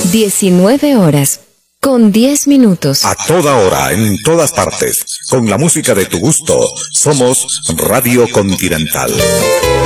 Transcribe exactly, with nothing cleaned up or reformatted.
diecinueve horas, con diez minutos. A toda hora, en todas partes, con la música de tu gusto, somos Radio Continental.